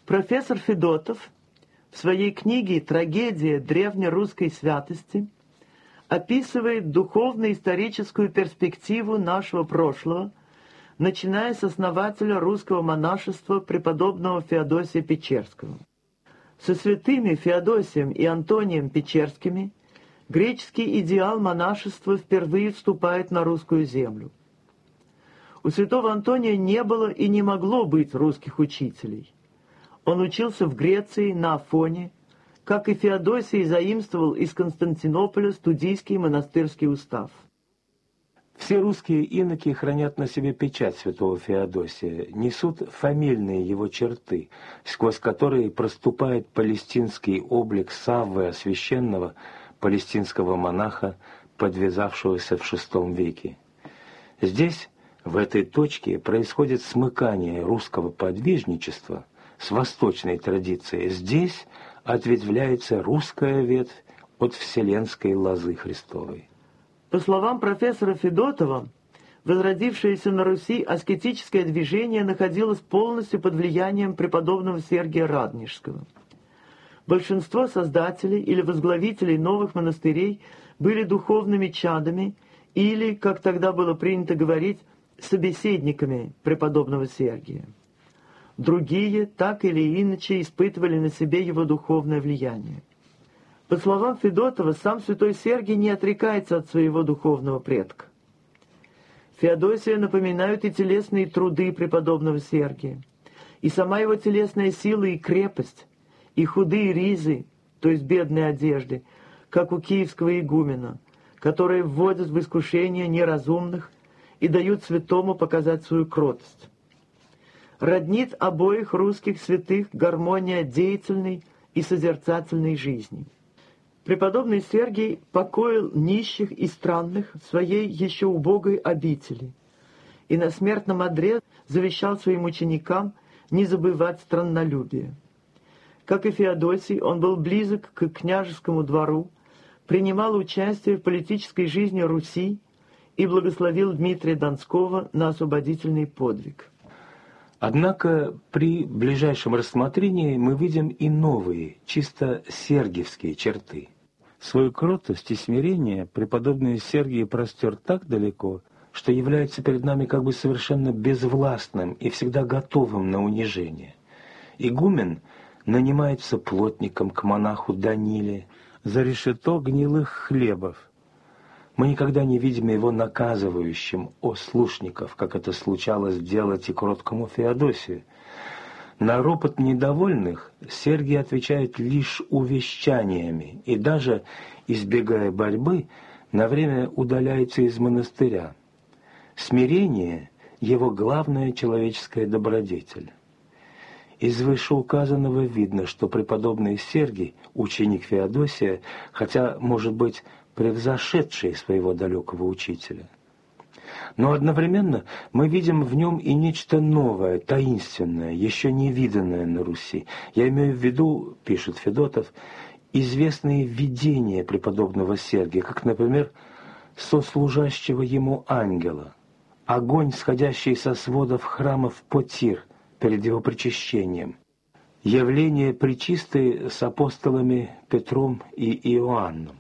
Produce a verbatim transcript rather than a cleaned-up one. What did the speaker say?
Профессор Федотов в своей книге «Трагедия древнерусской святости» описывает духовно-историческую перспективу нашего прошлого, начиная с основателя русского монашества преподобного Феодосия Печерского. Со святыми Феодосием и Антонием Печерскими греческий идеал монашества впервые вступает на русскую землю. У святого Антония не было и не могло быть русских учителей. Он учился в Греции, на Афоне, как и Феодосий заимствовал из Константинополя студийский монастырский устав. Все русские иноки хранят на себе печать святого Феодосия, несут фамильные его черты, сквозь которые проступает палестинский облик Саввы, священного палестинского монаха, подвязавшегося в шестом веке. Здесь, в этой точке, происходит смыкание русского подвижничества с восточной традицией. Здесь ответвляется русская ветвь от вселенской лозы Христовой. По словам профессора Федотова, возродившееся на Руси аскетическое движение находилось полностью под влиянием преподобного Сергия Радонежского. Большинство создателей или возглавителей новых монастырей были духовными чадами или, как тогда было принято говорить, собеседниками преподобного Сергия. Другие так или иначе испытывали на себе его духовное влияние. По словам Федотова, сам святой Сергий не отрекается от своего духовного предка. Феодосия напоминают и телесные труды преподобного Сергия, и сама его телесная сила и крепость, и худые ризы, то есть бедные одежды, как у киевского игумена, которые вводят в искушение неразумных и дают святому показать свою кротость. Роднит обоих русских святых гармония деятельной и созерцательной жизни. Преподобный Сергий покоил нищих и странных в своей еще убогой обители и на смертном одре завещал своим ученикам не забывать страннолюбие. Как и Феодосий, он был близок к княжескому двору, принимал участие в политической жизни Руси и благословил Дмитрия Донского на освободительный подвиг. Однако при ближайшем рассмотрении мы видим и новые, чисто сергиевские черты. Свою кротость и смирение преподобный Сергий простер так далеко, что является перед нами как бы совершенно безвластным и всегда готовым на унижение. Игумен нанимается плотником к монаху Даниле за решето гнилых хлебов. Мы никогда не видим его наказывающим ослушников, как это случалось делать и кроткому Феодосию. На ропот недовольных Сергий отвечает лишь увещаниями и даже, избегая борьбы, на время удаляется из монастыря. Смирение – его главная человеческая добродетель. Из вышеуказанного видно, что преподобный Сергий, ученик Феодосия, хотя, может быть, превзошедший своего далекого учителя. Но одновременно мы видим в нем и нечто новое, таинственное, еще не виданное на Руси. Я имею в виду, пишет Федотов, известные видения преподобного Сергия, как, например, сослужащего ему ангела, огонь, сходящий со сводов храмов Потир перед его причащением, явление Пречистой с апостолами Петром и Иоанном.